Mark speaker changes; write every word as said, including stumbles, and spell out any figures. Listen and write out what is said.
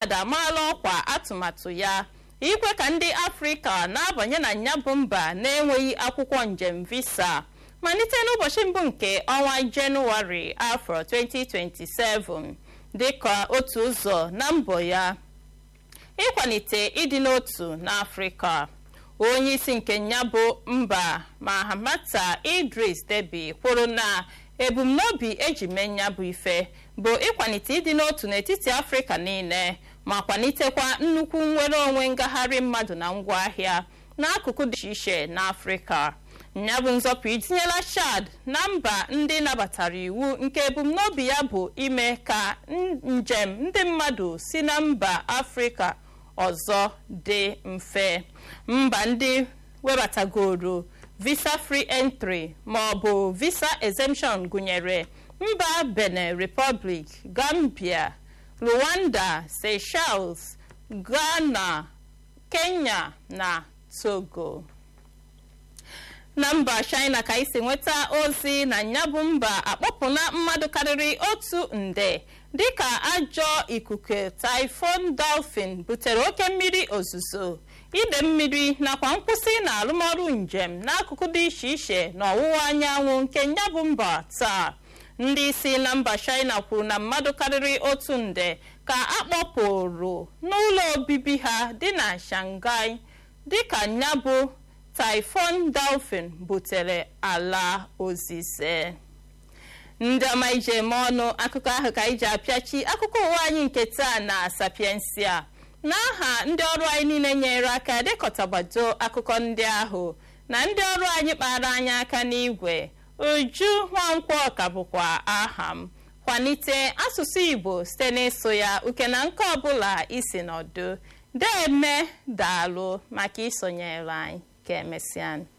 Speaker 1: Chad amaala ọkwa atụmatụ ya ikwe ka ndị Afrịka na-abanye na ya bụ mba na-enweghị akwụkwọ njem visa malite n'ụbọchị mbụ nke ọnwa Jenụwarị afọ twenty twenty-seven dịka otu ụzọ na mbọ ya ịkwalite ịdị n'otu n'Afrịka. Onye isi nke ya bụ mba Mahamudu Idris Deby kwuru na ebumnobi eji mee ya bụ ife bụ ịkwalite ịdị n'otu n'etiti Afrịka niile ma kwalitekwa nnukwu nnwere onwe ngagharị mmadụ na ngwaahịa n'akụkụ dị iche iche n'Afrịka. Ya bụ nzọpụ itinyela Chad na mba ndị nabatara iwu nke ebumnobi ya bụ ime ka njem ndị mmadụ si na mba Afrịka ọzọ dị mfe. Mba ndị webatagoro visa free entry ma ọ bụ visa exemption gụnyere mba Benin Republic, Gambia, Rwanda, Seychelles, Ghana, Kenya na Togo. Na mba China ka isi nweta ozi na nyabụ mba akpọpụla mmadụ karịrị otu nde dịka ajọ ikuku Typhoon Dolphin butere oke mmiri ozuzo, ide mmiri nakwa nkwụsị na arụmọrụ njem n'akụkụ dị iche iche n'ọwụwa anyanwụ nke nyabụ mba taa. Ndị isi na mba China kwuru na mmadụ karịrị otu nde ka akpọpụrụ n'ụlọ obibi ha dị na Shanghai dịka nyabụ Typhoon Dolphin butere ala ozize. Ndị ọma ije eme ọnụ akụkọ ahụ ka iji apịachi akụkọ ụwa anyị nke taa na Sapiensia. N'aha ndị ọrụ anyị niile nyere aka dekọtagbado akụkọ ndị ahụ na ndị ọrụ anyị kpara anyị aka n'igwe, Uju Nwankwo ka bụkwa aha m. Kwalite asụsụ Igbo site n'ịsụ ya uke na nke ọbụla isi nọdụ. Deme daalụ maka isonyere anyị. Ka emesịa.